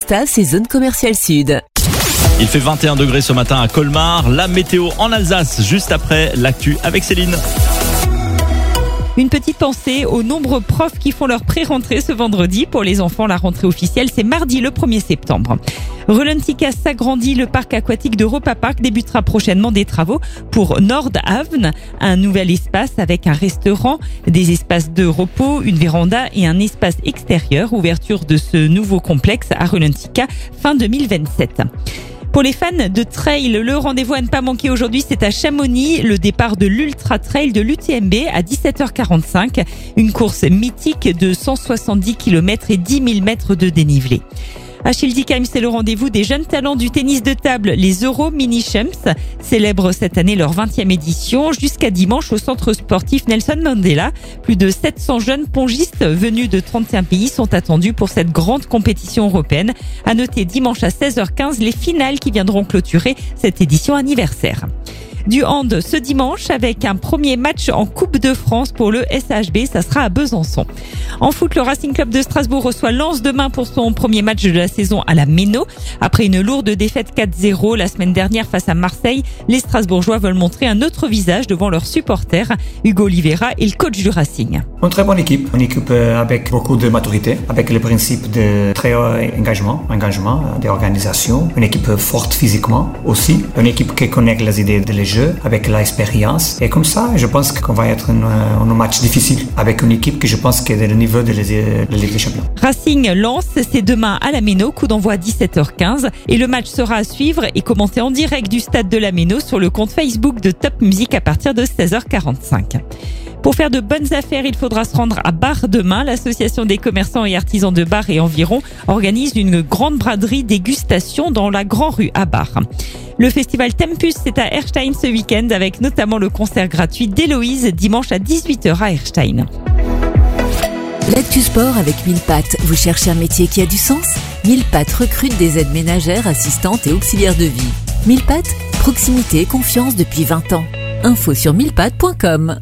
Gustav, c'est Zone Commerciale Sud. Il fait 21 degrés ce matin à Colmar. La météo en Alsace, juste après l'actu avec Céline. Une petite pensée aux nombreux profs qui font leur pré-rentrée ce vendredi. Pour les enfants, la rentrée officielle, c'est mardi le 1er septembre. Rolantica s'agrandit. Le parc aquatique d'Europa Park débutera prochainement des travaux pour Nordhavn, un nouvel espace avec un restaurant, des espaces de repos, une véranda et un espace extérieur. Ouverture de ce nouveau complexe à Rolantica fin 2027. Pour les fans de trail, le rendez-vous à ne pas manquer aujourd'hui, c'est à Chamonix, le départ de l'Ultra Trail de l'UTMB à 17h45. Une course mythique de 170 km et 10 000 mètres de dénivelé. À Schildikheim, c'est le rendez-vous des jeunes talents du tennis de table. Les Euro Mini Champs célèbrent cette année leur 20e édition jusqu'à dimanche au centre sportif Nelson Mandela. Plus de 700 jeunes pongistes venus de 31 pays sont attendus pour cette grande compétition européenne. À noter dimanche à 16h15 les finales qui viendront clôturer cette édition anniversaire. Du hand ce dimanche avec un premier match en Coupe de France pour le SHB, ça sera à Besançon. En foot, le Racing Club de Strasbourg reçoit Lens demain pour son premier match de la saison à la Méno. Après une lourde défaite 4-0 la semaine dernière face à Marseille, les Strasbourgeois veulent montrer un autre visage devant leurs supporters. Hugo Oliveira est le coach du Racing. Une très bonne équipe, une équipe avec beaucoup de maturité, avec le principe de très haut engagement d'organisation, une équipe forte physiquement aussi, une équipe qui connaît les idées de les jeux avec l'expérience. Et comme ça, je pense qu'on va être un match difficile avec une équipe que je pense qui est le niveau de la Ligue des Champions. Racing Lens, c'est demain à la Méno, coup d'envoi à 17h15. Et le match sera à suivre et commenté en direct du stade de la Méno sur le compte Facebook de Top Music à partir de 16h45. Pour faire de bonnes affaires, il faudra se rendre à Bar demain. L'association des commerçants et artisans de Bar et environ organise une grande braderie dégustation dans la Grand Rue à Bar. Le festival Tempus, c'est à Erstein ce week-end avec notamment le concert gratuit d'Héloïse dimanche à 18h à Erstein. L'actu sport avec 1000 pattes. Vous cherchez un métier qui a du sens ? 1000 pattes recrute des aides ménagères, assistantes et auxiliaires de vie. 1000 pattes, proximité et confiance depuis 20 ans. Info sur 1000pattes.com.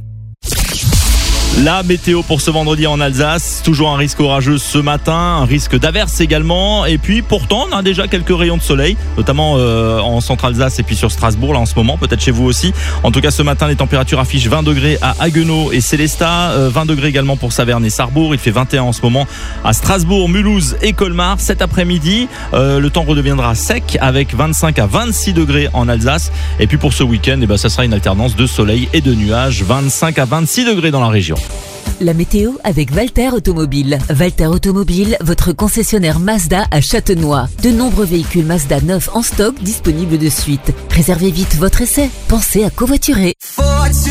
La météo pour ce vendredi en Alsace, toujours un risque orageux ce matin, un risque d'averse également, et puis pourtant on a déjà quelques rayons de soleil, notamment en Centre-Alsace et puis sur Strasbourg là en ce moment, peut-être chez vous aussi. En tout cas ce matin les températures affichent 20 degrés à Haguenau et Sélestat, 20 degrés également pour Saverne et Sarrebourg, il fait 21 en ce moment à Strasbourg, Mulhouse et Colmar. Cet après-midi, le temps redeviendra sec avec 25 à 26 degrés en Alsace, et puis pour ce week-end, ça sera une alternance de soleil et de nuages, 25 à 26 degrés dans la région. La météo avec Walter Automobile. Walter Automobile, votre concessionnaire Mazda à Châtenois. De nombreux véhicules Mazda neufs en stock disponibles de suite. Réservez vite votre essai. Pensez à covoiturer.